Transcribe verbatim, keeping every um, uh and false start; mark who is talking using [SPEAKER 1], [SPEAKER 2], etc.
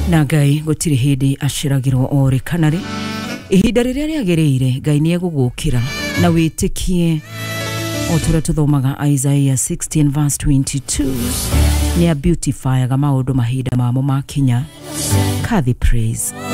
[SPEAKER 1] na Ngai gutiri hindi aciragirwo ore kanari ihinda riria riagereire Ngai ni egugukira na witikie otura tuthomaga Isaiah sixteen verse twenty-two ni a beautify ga maundu mahinda mamo makinya kathi praise